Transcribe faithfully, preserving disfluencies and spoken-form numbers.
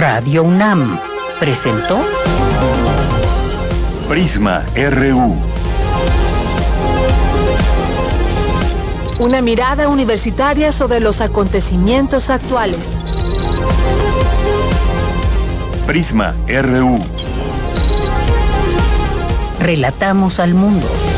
Radio UNAM presentó Prisma R U. Una mirada universitaria sobre los acontecimientos actuales. Prisma R U. Relatamos al mundo.